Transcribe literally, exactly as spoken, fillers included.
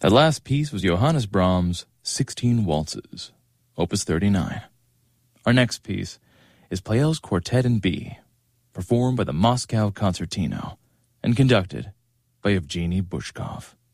That last piece was Johannes Brahms' Sixteen Waltzes, Opus thirty-nine. Our next piece is Pleyel's Quartet in B, performed by the Moscow Concertino and conducted by Evgeny Bushkov.